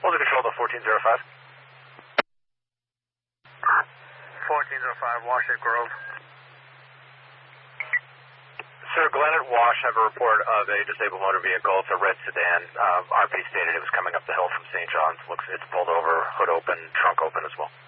Hold the control to 1405. 1405, Washington Grove. Sir, Glenn at Wash have a report of a disabled motor vehicle. It's a red sedan. RP stated it was coming up the hill from St. John's. Looks it's pulled over, hood open, trunk open as well.